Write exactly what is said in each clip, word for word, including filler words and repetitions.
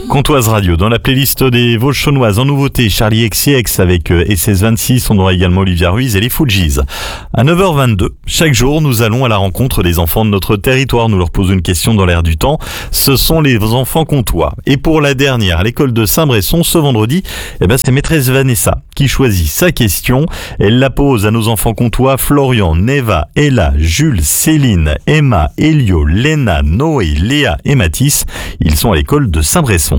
Comtoise Radio, dans la playlist des Vosges chaunoises en nouveauté, Charlie X C X avec S S vingt-six, on aura également Olivia Ruiz et les Fujis. À neuf heures vingt-deux, chaque jour, nous allons à la rencontre des enfants de notre territoire. Nous leur posons une question dans l'air du temps. Ce sont les enfants comtois. Et pour la dernière, à l'école de Saint-Bresson, ce vendredi, eh ben, c'est maîtresse Vanessa qui choisit sa question. Elle la pose à nos enfants comtois, Florian, Neva, Ella, Jules, Céline, Emma, Elio, Léna, Noé, Léa et Mathis. Ils sont à l'école de Saint-Bresson.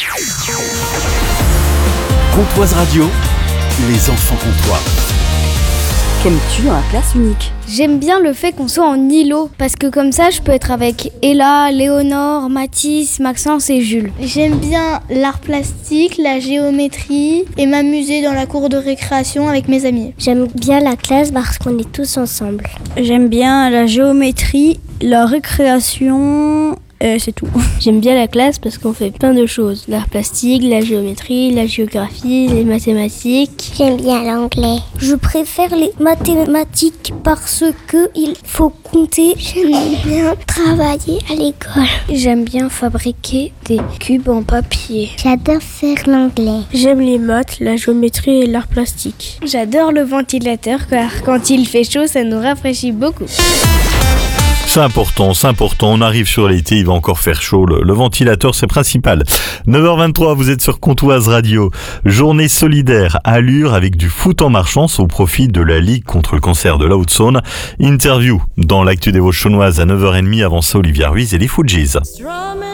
Comtoise Radio, les enfants comtois. Qu'aimes-tu dans la classe unique ? J'aime bien le fait qu'on soit en îlot, parce que comme ça je peux être avec Ella, Léonore, Mathis, Maxence et Jules. J'aime bien l'art plastique, la géométrie et m'amuser dans la cour de récréation avec mes amis. J'aime bien la classe parce qu'on est tous ensemble. J'aime bien la géométrie, la récréation... Euh, c'est tout. J'aime bien la classe parce qu'on fait plein de choses. L'art plastique, la géométrie, la géographie, les mathématiques. J'aime bien l'anglais. Je préfère les mathématiques parce que il faut compter. J'aime bien travailler à l'école. J'aime bien fabriquer des cubes en papier. J'adore faire l'anglais. J'aime les maths, la géométrie et l'art plastique. J'adore le ventilateur car quand il fait chaud, ça nous rafraîchit beaucoup. C'est important, c'est important. On arrive sur l'été, il va encore faire chaud. Le, le ventilateur, c'est principal. neuf heures vingt-trois, vous êtes sur Comtoise Radio. Journée solidaire à Lure avec du foot en marchant au profit de la Ligue contre le cancer de la Haute-Saône. Interview dans l'actu des Vosges chaunoises à neuf heures trente. Avant ça, Olivia Ruiz et les Fujis.